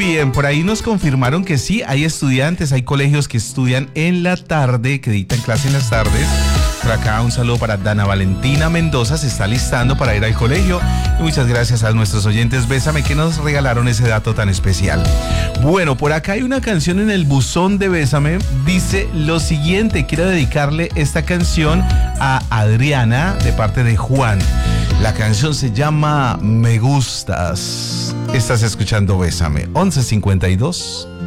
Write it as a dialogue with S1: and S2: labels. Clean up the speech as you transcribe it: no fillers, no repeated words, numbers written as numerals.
S1: bien, por ahí nos confirmaron que sí, hay estudiantes, hay colegios que estudian en la tarde, que dictan clase en las tardes. Por acá un saludo para Dana Valentina Mendoza, se está listando para ir al colegio. Y muchas gracias a nuestros oyentes Bésame que nos regalaron ese dato tan especial. Bueno, por acá hay una canción en el buzón de Bésame. Dice lo siguiente, quiero dedicarle esta canción a Adriana de parte de Juan. La canción se llama Me Gustas. Estás escuchando Bésame, 11:52.